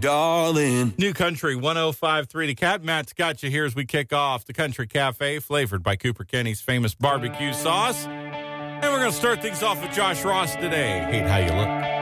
darling. New Country 105.3 The Cat. Matt's got you here as we kick off the Country Cafe, flavored by Cooper Kenny's famous barbecue sauce. And we're going to start things off with Josh Ross today. Hate how you look.